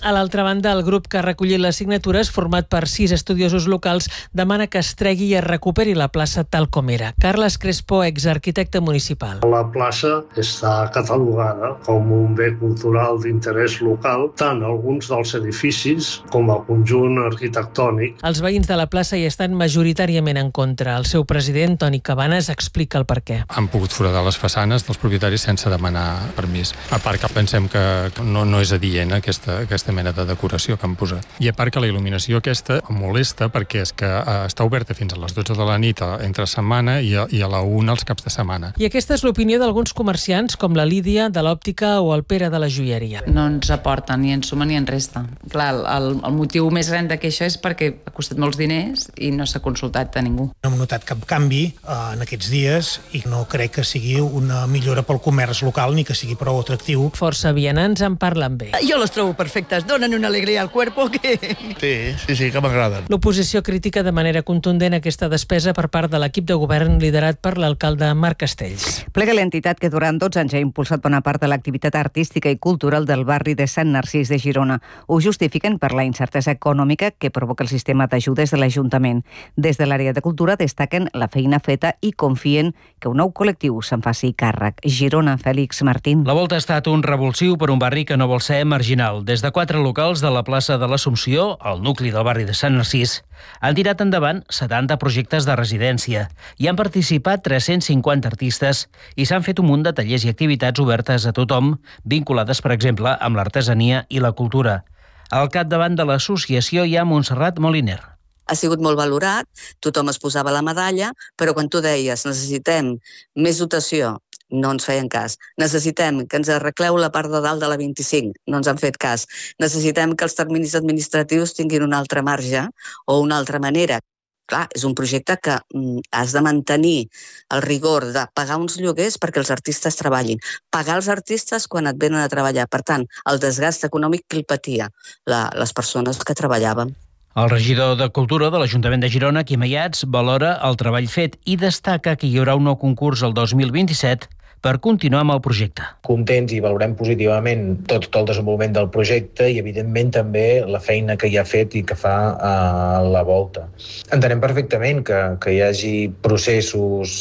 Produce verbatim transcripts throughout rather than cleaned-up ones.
A l'altra banda, el grup que ha recollit les signatures, format per sis estudiosos locals, demana que es tregui i es recuperi la plaça tal com era. Carles Crespo, exarquitecte municipal. La plaça està catalogada com un bé cultural d'interès local, tant alguns dels edificis com el conjunt arquitectònic. Els veïns de la plaça hi estan majoritàriament en contra. El seu president, Toni Cabanes, explica el perquè. Han pogut foradar les façanes dels propietaris sense demanar permís. A part que pensem que no, no és adient aquesta, aquesta mena de decoració que han posat. I a part que la il·luminació aquesta molesta perquè és que eh, està oberta fins a les dotze de la nit entre setmana i a, i a la una els caps de setmana. I aquesta és l'opinió d'alguns comerciants com la Lídia de l'òptica o el Pere de la joieria. No ens aporta ni en suma ni en resta. Clar, el, el motiu més gran de queixa és perquè ha costat molts diners i no s'ha consultat a ningú. No hem notat cap canvi eh, en aquests dies i no crec que sigui una millora pel comerç local ni que sigui prou atractiu. Força vianants en parlen bé. Jo les trobo perfectes, donen una alegria al cuerpo que... Sí, sí, sí, que m'agraden. L'oposició critica de manera contundent aquesta despesa per part de l'equip de govern liderat per l'alcalde Marc Castells. Plega l'entitat que durant dotze anys ha impulsat bona part de l'activitat artística i cultural del barri de Sant Narcís de Girona. Ho justifiquen per la incertesa econòmica que provoca el sistema d'ajudes de l'Ajuntament. Des de l'àrea de cultura destaquen la feina feta i confien que un nou col·lectiu se'n faci càrrec. Girona, Fèlix Martín. La volta ha estat un revulsiu per un barri que no vol ser marginal. Des de quatre locals de la plaça de l'Assumpció, al nucli del barri de Sant Narcís, han tirat endavant setanta projectes de residència. Hi han participat tres-cents cinquanta artistes i s'han fet un munt de tallers i activitats obertes a tothom, vinculades, per exemple, amb l'artesania i la cultura. Al capdavant de l'associació hi ha Montserrat Moliner. Ha sigut molt valorat, tothom es posava la medalla, però quan tu deies necessitem més dotació, no ens feien cas. Necessitem que ens arregleu la part de dalt de la vint-i-cinc, no ens han fet cas. Necessitem que els terminis administratius tinguin un altre marge o una altra manera. Clar, és un projecte que mm, has de mantenir el rigor de pagar uns lloguers perquè els artistes treballin. Pagar els artistes quan et venen a treballar. Per tant, el desgast econòmic que el patia la, les persones que treballaven. El regidor de Cultura de l'Ajuntament de Girona, Quim Ayats, valora el treball fet i destaca que hi haurà un nou concurs el dos mil vint-i-set per continuar amb el projecte. Contents i valorem positivament tot, tot el desenvolupament del projecte i, evidentment, també la feina que hi ha fet i que fa a la volta. Entenem perfectament que, que hi hagi processos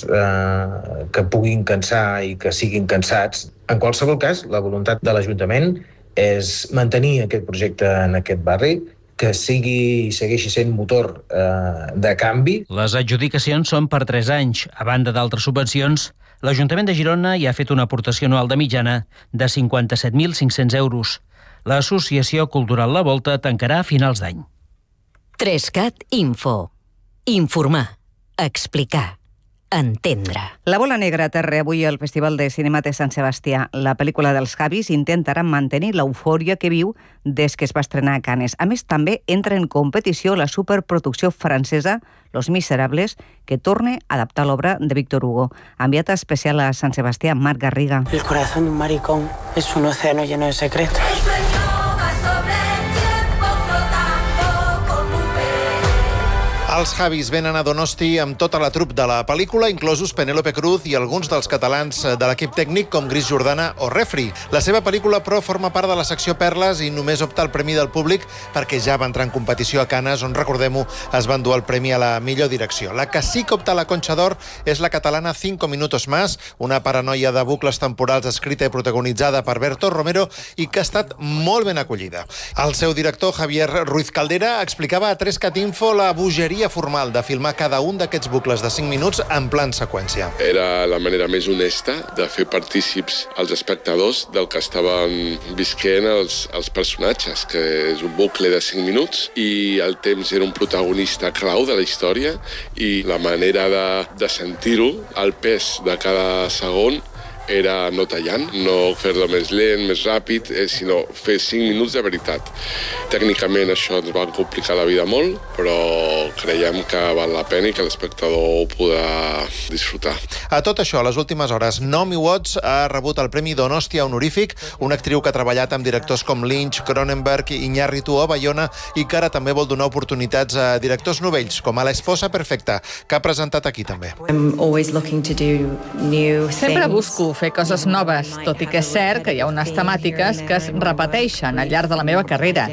eh, que puguin cansar i que siguin cansats. En qualsevol cas, la voluntat de l'Ajuntament és mantenir aquest projecte en aquest barri, que sigui i segueixi sent motor eh, de canvi. Les adjudicacions són per tres anys. A banda d'altres subvencions, l'Ajuntament de Girona hi ha fet una aportació anual de mitjana de cinquanta-set mil cinc-cents euros. L'Associació Cultural La Volta tancarà a finals d'any. Trescat Info. Informar. Explicar. Entendre. La Bola Negra aterra avui al Festival de Cinema de Sant Sebastià. La pel·lícula dels Javis intentarà mantenir l'eufòria que viu des que es va estrenar a Cannes. A més, també entra en competició la superproducció francesa Los Miserables, que torna a adaptar l'obra de Víctor Hugo. Enviat especial a Sant Sebastià, Marc Garriga. El corazón de un maricón es un océano lleno de secretos. Els Javis venen a Donosti amb tota la trup de la pel·lícula, inclosos Penélope Cruz i alguns dels catalans de l'equip tècnic com Gris Jordana o Refri. La seva pel·lícula, però, forma part de la secció Perles i només opta al Premi del Públic perquè ja va entrar en competició a Cannes, on, recordem-ho, es va endur el premi a la millor direcció. La que sí que opta a la Conxa d'Or és la catalana Cinco Minutos Más, una paranoia de bucles temporals escrita i protagonitzada per Berto Romero i que ha estat molt ben acollida. El seu director, Javier Ruiz Caldera, explicava a Trescat Info la bogeria formal de filmar cada un d'aquests bucles de cinc minuts en plan seqüència. Era la manera més honesta de fer partícips als espectadors del que estaven visquent els, els personatges, que és un bucle de cinc minuts i el temps era un protagonista clau de la història i la manera de, de sentir-ho, el pes de cada segon, era no tallant, no fer-lo més lent, més ràpid, eh, sinó fer cinc minuts de veritat. Tècnicament això ens va complicar la vida molt, però creiem que val la pena i que l'espectador ho podrà disfrutar. A tot això, a les últimes hores, Naomi Watts ha rebut el Premi Donostia honorífic, una actriu que ha treballat amb directors com Lynch, Cronenberg, Iñárritu o Bayona i que ara també vol donar oportunitats a directors novells, com a La esposa perfecta, que ha presentat aquí també. Sempre busco fer coses noves, tot i que és cert que hi ha unes temàtiques que es repeteixen al llarg de la meva carrera.